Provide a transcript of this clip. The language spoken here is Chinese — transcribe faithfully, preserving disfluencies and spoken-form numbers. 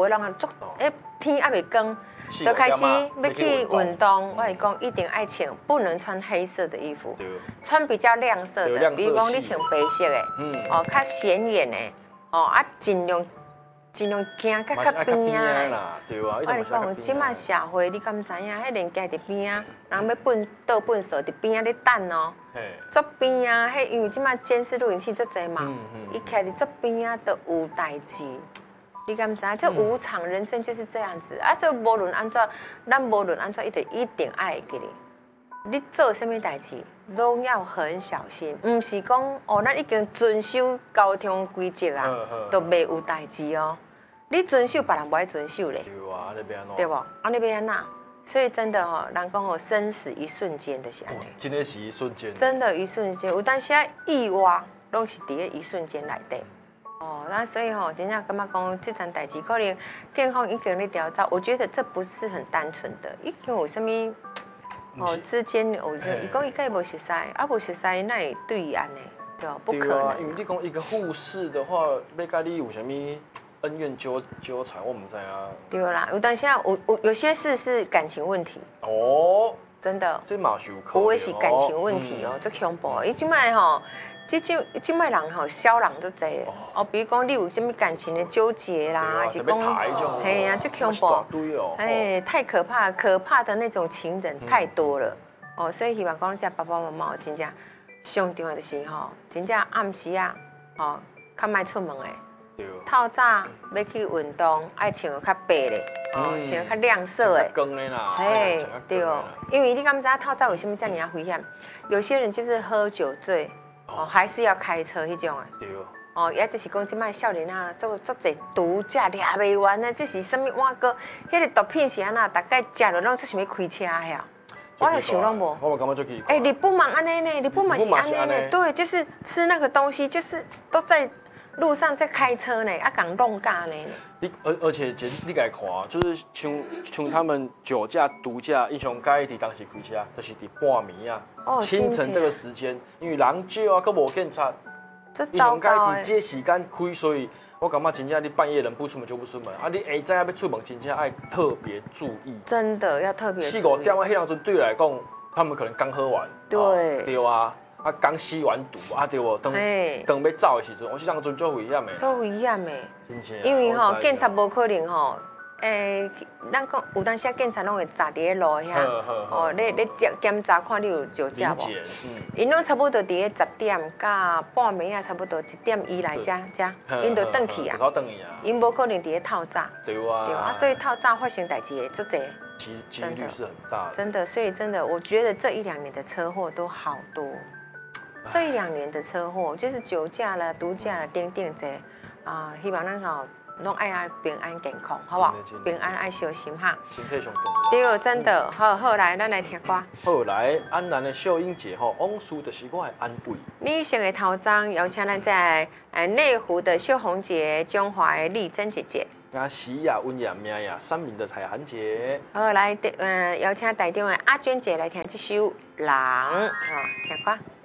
的人足，哎，天还未光，就开始要去运动。我跟你讲，一定爱穿，不能穿黑色的衣服，穿比较亮色的，比如讲你穿白色的，哦，较显眼的，哦啊，尽量。尽量行较较边啊！我跟你讲，即摆社会你敢知影？迄连家伫边啊，人要奔倒奔手伫边啊咧等哦。左边啊，迄因为即摆监视录影器足侪嘛，伊徛伫左边啊都有代志。你敢知影？这无常，人生就是这样子啊！所以无论安怎，咱无论安怎，伊就一定爱记你。你做什么代志，都要很小心，唔是讲哦，咱已经遵守交通规则啊，都袂有代志哦。你遵守，别人不爱遵守嘞。对啊，那边喏。对不？啊，那边哪？所以真的吼，人讲吼，生死一瞬间就是安尼。 真的是一瞬间。 真的，一瞬间。有当时啊，意外拢是伫个一瞬间内底。哦，那所以吼，真正感觉讲这件代志，可能健康已经咧调查，我觉得这不是很单纯的，已经有什么哦之间有什，伊讲伊该无熟悉，啊无熟悉，那会对伊安尼，对吧？不可能。 因为你讲一个护士的话，要甲你有什么？恩怨纠纠缠，我们在啊。 对啦，有当下有有有些事是感情问题哦， 真的。 这嘛是有可能。 有的是感情问题哦，这恐怖。伊即摆吼，这这这摆人吼，小人都济哦。比如讲，你有什么感情的纠结啦，还是讲，嘿呀，这恐怖。哎，太可怕，可怕的那种情人太多了哦。所以希望讲，这爸爸妈妈真正上重要的是吼，真正暗时啊，吼，较莫出门的。透早要去运动，爱穿较白的，哦，穿较亮色的。 光的啦。 嘿，对哦，因为你敢知透早为什么这么危险？有些人就是喝酒醉，哦，还是要开车迄种的。对哦。哦，也就是讲，即摆少年啊，做做侪毒驾，掠袂完呢。这是什么碗糕？迄个毒品是安那？大概食了拢做想要开车呀？我就想拢无。 我嘛感觉就奇怪。哎，你不忙安尼呢？你不忙是安尼呢？对，就是吃那个东西，就是都在。路上在开车呢，啊，讲弄咖呢。 你而而且前你家看，就是像像他们酒驾、毒驾，英雄该伫当时开车，就是伫半暝啊，清晨这个时间，因为人少啊，佮无警察，英雄该伫这时间开，所以我感觉真正你半夜人不出门就不出门，啊，你下早要出门，真正爱特别注意。 真的要特别注意。 四五点啊，迄两阵对来讲，他们可能刚喝完。 对。 对啊。啊，刚吸完毒啊，对无？当当要走的时阵，我是当阵足危险的。 足危险的。 真正。 因为吼，警察无可能吼，诶，咱讲有当时警察拢会站伫个路遐，哦，咧咧检检查看你有酒驾无？因拢差不多伫个十点甲半暝啊，差不多一点伊来遮遮，因就转去啊。因无可能伫个透早。 对啊。 对啊，所以透早发生代志的足侪。 几几率是很大的。 真的，所以真的，我觉得这一两年的车祸都好多。这一两年的车祸，就是酒驾啦、毒驾啦、等等这啊，希望咱吼拢爱爱平安健康，好不好？平安爱小心哈。 身体上重要。 对，真的。好，好来，咱来听歌。 好来，安南的秀英姐吼，往事就是我的安慰。 你先的头章，邀请咱在呃内湖的秀红姐、中华的丽珍姐姐。 啊，喜雅、温雅、妙雅，三名的彩涵姐。 好来，呃，邀请台中的阿娟姐来听这首《人》啊，听歌。